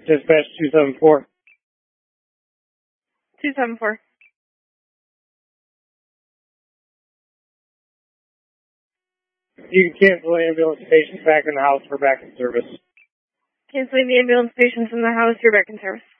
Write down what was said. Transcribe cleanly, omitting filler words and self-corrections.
Dispatch 274. 274. You can cancel the ambulance patients back in the house for back in service. Canceling the ambulance patients in the house, you're back in service.